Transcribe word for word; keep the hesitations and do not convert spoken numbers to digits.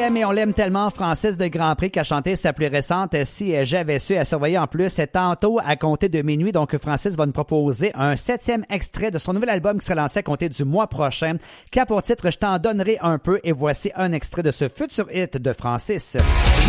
l'aime et on l'aime tellement, Francis de Grand Prix, qui a chanté sa plus récente « Si j'avais su » à surveiller en plus. C'est tantôt à compter de minuit, donc Francis va nous proposer un septième extrait de son nouvel album qui sera lancé à compter du mois prochain, qui a pour titre « Je t'en donnerai un peu » et voici un extrait de ce futur hit de Francis.